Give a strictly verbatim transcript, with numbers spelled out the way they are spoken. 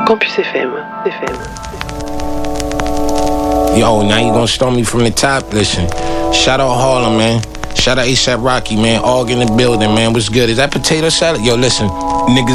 Campus F M, F M. Yo, now you gonna storm me from the top? Listen, shout out Harlem, man. Shout out ASAP Rocky, man. All in the building, man. What's good? Is that potato salad? Yo, listen, niggas.